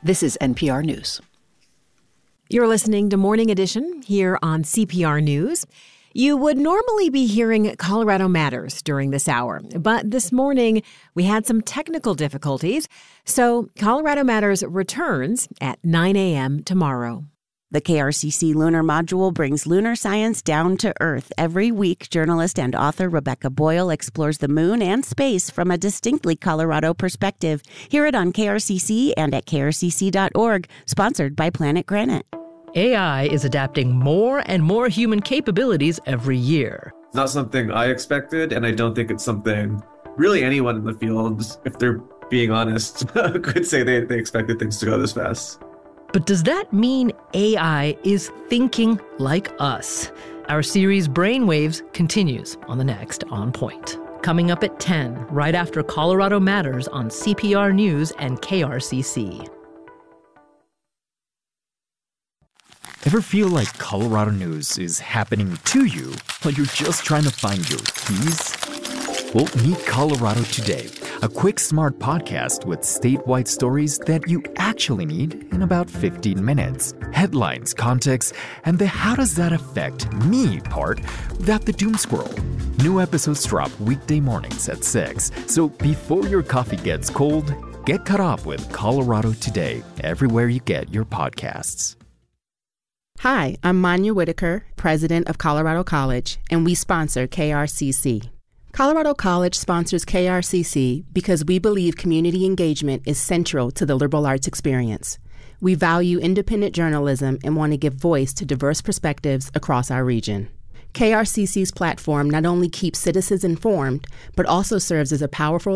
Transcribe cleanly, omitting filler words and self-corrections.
This is NPR News. You're listening to Morning Edition here on CPR News. You would normally be hearing Colorado Matters during this hour, but this morning we had some technical difficulties, so Colorado Matters returns at 9 a.m. tomorrow. The KRCC Lunar Module brings lunar science down to Earth. Every week, journalist and author Rebecca Boyle explores the moon and space from a distinctly Colorado perspective. Hear it on KRCC and at krcc.org, sponsored by Planet Granite. AI is adapting more and more human capabilities every year. It's not something I expected, and I don't think it's something really anyone in the field, if they're being honest, could say they expected things to go this fast. But does that mean AI is thinking like us? Our series Brainwaves continues on the next On Point. Coming up at 10, right after Colorado Matters on CPR News and KRCC. Ever feel like Colorado news is happening to you, but you're just trying to find your keys? Well, meet Colorado Today, a quick, smart podcast with statewide stories that you actually need in about 15 minutes. Headlines, context, and the how does that affect me part without the doom scroll. New episodes drop weekday mornings at 6, so before your coffee gets cold, get caught up with Colorado Today everywhere you get your podcasts. Hi, I'm Manya Whitaker, president of Colorado College, and we sponsor KRCC. Colorado College sponsors KRCC because we believe community engagement is central to the liberal arts experience. We value independent journalism and want to give voice to diverse perspectives across our region. KRCC's platform not only keeps citizens informed, but also serves as a powerful